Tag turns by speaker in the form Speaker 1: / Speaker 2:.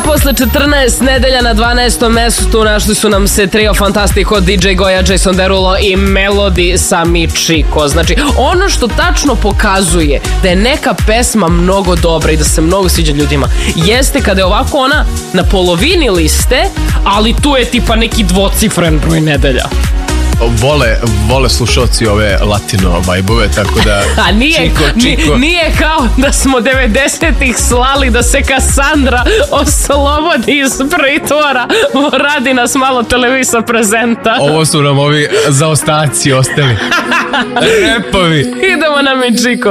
Speaker 1: posle 14 nedelja na 12. mestu našli su nam se trio Fantastico, DJ Goja, Jason Derulo i Melody sa Michiko. Znači, ono što tačno pokazuje da je neka pesma mnogo dobra i da se mnogo sviđa ljudima, jeste kada je ovako ona na polovini liste, ali tu je tipa neki dvocifren broj nedelja.
Speaker 2: Vole slušalci ove latino vajbove, tako da
Speaker 1: a
Speaker 2: Chico.
Speaker 1: Nije kao da smo 90-ih slali da se Kassandra oslobodi iz pritvora, radi nas malo televisa prezenta.
Speaker 2: Ovo su nam ovi zaostaci ostali. Repovi.
Speaker 1: Idemo na Michiko.